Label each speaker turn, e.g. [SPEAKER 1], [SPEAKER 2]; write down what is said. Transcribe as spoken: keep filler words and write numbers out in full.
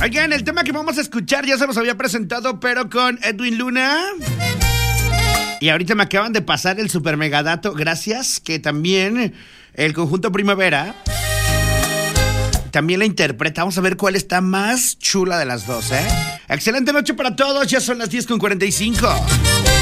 [SPEAKER 1] Oigan, el tema que vamos a escuchar ya se los había presentado, pero con Edwin Luna. Y ahorita me acaban de pasar el super megadato. Gracias, que también el conjunto Primavera también la interpreta. Vamos a ver cuál está más chula de las dos, ¿eh? Excelente noche para todos. Ya son las diez con cuarenta y cinco.